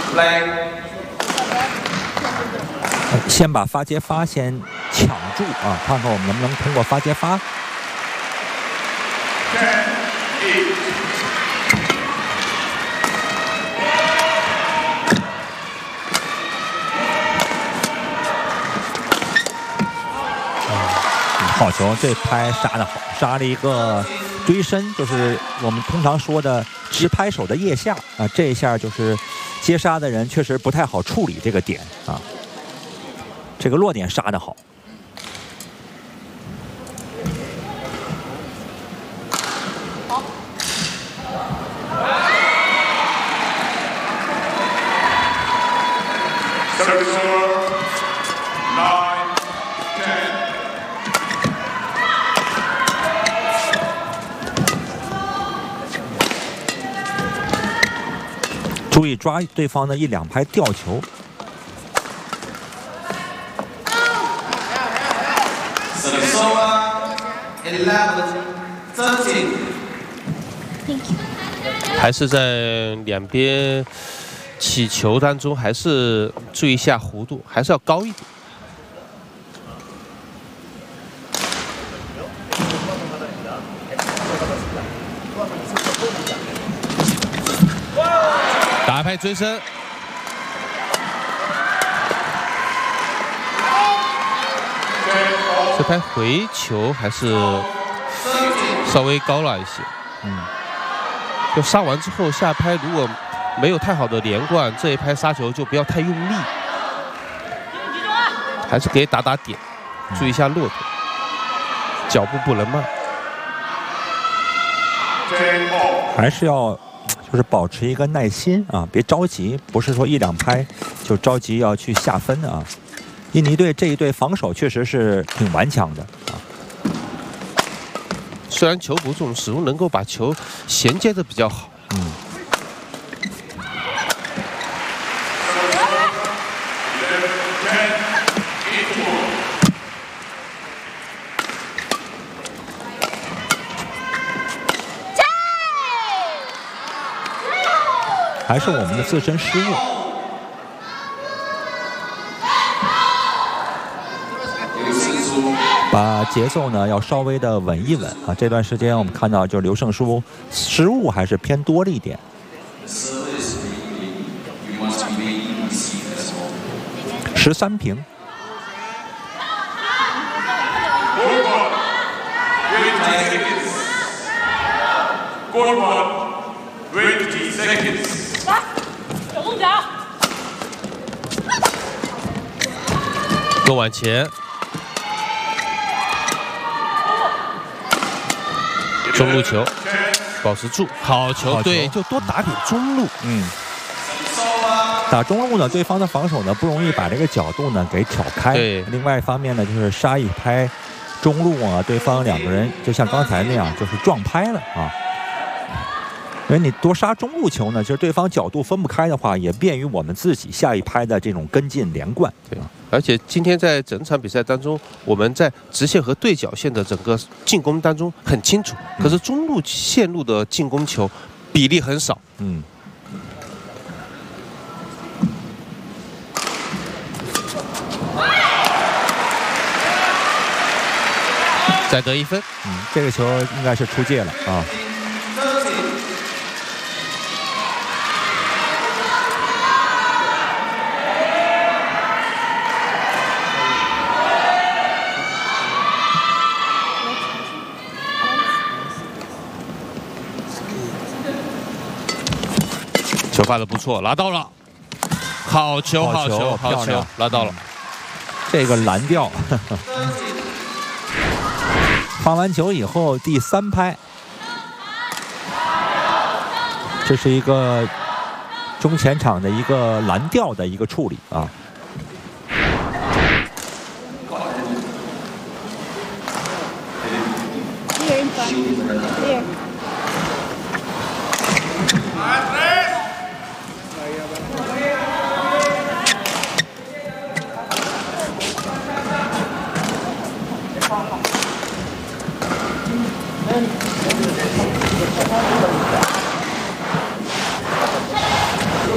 先把发接发先抢住啊，看看我们能不能通过发接发。好球，这拍杀得好，杀了一个追身，就是我们通常说的直拍手的腋下啊。这一下就是接杀的人确实不太好处理这个点啊，这个落点杀得好。注意抓对方的一两拍吊球。 还是在两边起球当中，还是注意一下弧度，还是要高一点。打拍追身，这拍回球还是稍微高了一些。就杀完之后，下拍如果没有太好的连贯，这一拍杀球就不要太用力，还是可以打打点，注意一下落点，脚步不能慢， 还是要就是保持一个耐心啊，别着急，不是说一两拍就着急要去下分啊。印尼队这一队防守确实是挺顽强的啊。 虽然球不重，始终能够把球衔接的比较好。 还是我们的自身失误。把节奏呢要稍微的稳一稳啊！这段时间我们看到，就刘胜书失误还是偏多了一点。13平。 更往前。中路球，保持住，好球，对，就多打点中路。 打中路呢，对方的防守呢不容易把这个角度呢给挑开。 对， 另外一方面呢，就是杀一拍中路啊，对方两个人就像刚才那样，就是撞拍了啊。因为你多杀中路球呢，就是对方角度分不开的话，也便于我们自己下一拍的这种跟进连贯。 对，而且今天在整场比赛当中，我们在直线和对角线的整个进攻当中很清楚，可是中路线路的进攻球比例很少。再得一分。 这个球应该是出界了啊。 球发的不错，拿到了，好球，好球，好球，拿到了。 这个蓝调，发完球以后第3拍，这是一个中前场的一个蓝调的一个处理啊。